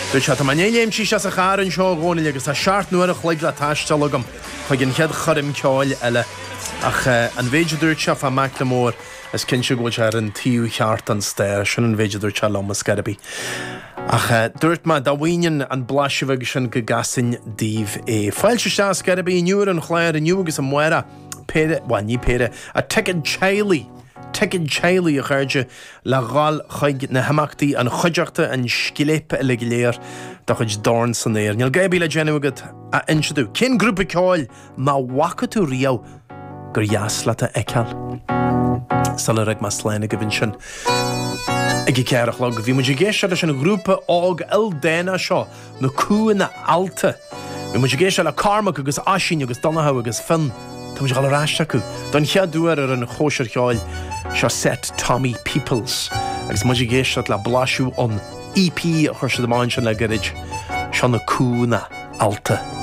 Dúirt se tá manéléim sí se a chárann seo gcónaí agus a seart nuair a chléig le taistal agam chuig an chead chorim ceáil eile ach an bhéidir dúirt se fa mac le mór is cinse go ar an tíú cheart an stéir sin an bhéidir dúirt se lom a scarabí. Ach dúirt ma dáhaíonn an blaisibh sin go gasin díomh é. Fáil se se scarabí nuair an chléir a nniu agus an muire péire, ní péire, a Ticked Chailey a chuirde le gáil chuig na hamachtaí an chuideachta an sciléip le léir do chuid dáin san éir. Níl gaibí le genúgad a inseadú. Cén grúpa ceáil má wacha tú riamh gur jaslata eiceal. Sala raig má sléine go bhín sin. Ag cearach le go bhí muidir géiste sin na grúpa ág déna seo na cua na alta. Bhí muidir géiste le Carmach agus Aisín agus Donatha agus Finn. Tá muidir gal ráiste acu. Don cheadúar ar an chóisiir ceáil seo set Tommy Peoples. Agus muidir géiste le blaisiú an EP a chuir se do máin sin le gairid seo na cua na alta.